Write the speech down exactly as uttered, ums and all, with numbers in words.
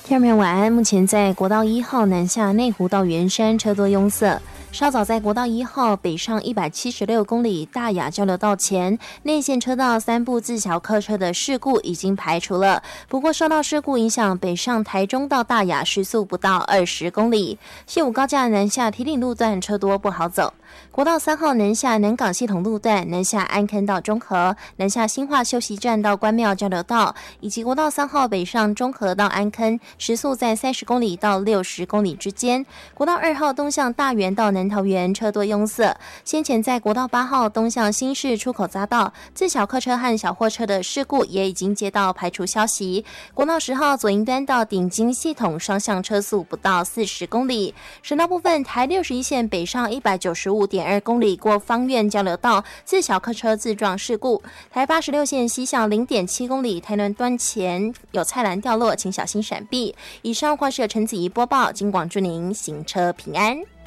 听众朋友晚安。目前在国道一号南下内湖到圆山车多拥塞，稍早在国道一号北上一百七十六公里大雅交流道前内线车道三部自小客车的事故已经排除了，不过受到事故影响，北上台中到大雅时速不到二十公里。西武高架南下堤顶路段车多不好走。国道三号南下南港系统路段南下安坑到中和，南下新化休息站到关庙交流道，以及国道三号北上中和到安坑，时速在三十公里到六十公里之间。国道二号东向大园到南桃园车多拥塞，先前在国道八号东向新市出口匝道自小客车和小货车的事故也已经接到排除消息。国道十号左营端到顶金系统双向车速不到四十公里。省道部分，台六十一线北上一百九十五点二公里过芳苑交流道自小客车自撞事故。台八十六线西向零点七公里台南端前有菜篮掉落，请小心闪避。以上或是由陈子怡播报，金广祝您行车平安。